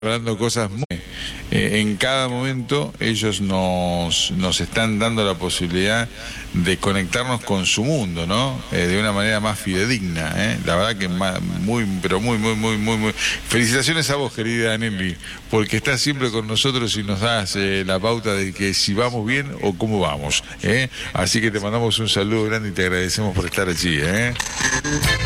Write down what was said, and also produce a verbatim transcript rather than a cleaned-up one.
hablando cosas muy... Eh, en cada momento ellos nos, nos están dando la posibilidad de conectarnos con su mundo, ¿no? Eh, de una manera más fidedigna, ¿eh? La verdad que más, muy, pero muy, muy, muy, muy, muy... Felicitaciones a vos, querida Nelly, porque estás siempre con nosotros y nos das eh, la pauta de que si vamos bien o cómo vamos, ¿eh? Así que te mandamos un saludo grande y te agradecemos por estar allí, ¿eh?